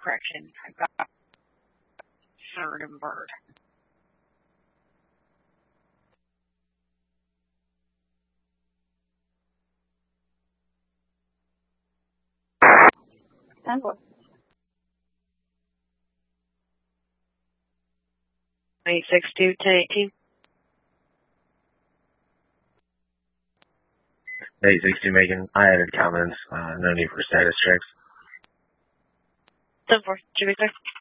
correction. I've got third and bird. Tango. 862, 1018. 860 Megan, I added comments, no need for status checks. 10-4, should be clear.